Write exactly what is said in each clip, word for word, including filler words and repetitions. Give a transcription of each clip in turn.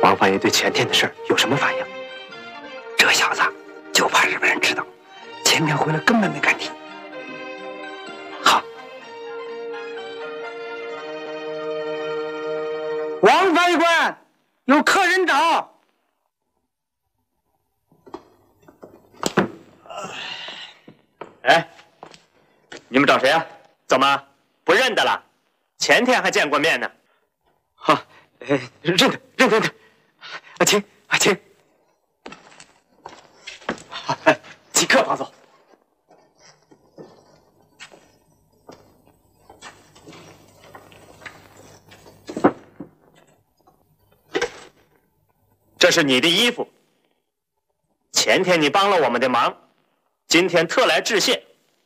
王范爷对前天的事儿有什么反应？ 这小子就怕日本人知道，前天回来根本没敢提。好， 王翻译官，有客人找。 哎，你们找谁啊？怎么不认得了？前天还见过面呢。好、啊，呃，认得，认得，认得。啊，请啊，请。好，即刻放走。这是你的衣服。前天你帮了我们的忙，今天特来致谢。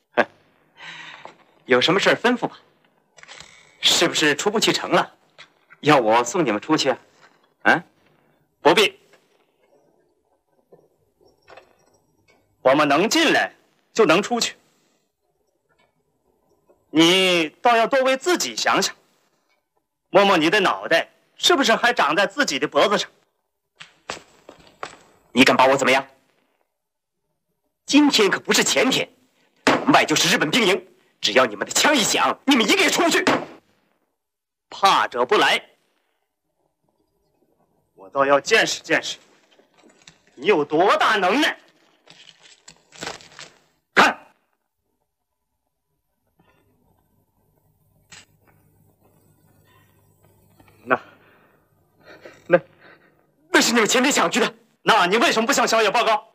有什么事吩咐吧？是不是出不去城了？要我送你们出去？啊？不必。我们能进来，就能出去。你倒要多为自己想想，摸摸你的脑袋，是不是还长在自己的脖子上？你敢把我怎么样？今天可不是前天，门外就是日本兵营，只要你们的枪一响，你们一个也出不去。怕者不来。我倒要见识见识，你有多大能耐！看，那那那是你们前天抢去的，那你为什么不向小野报告？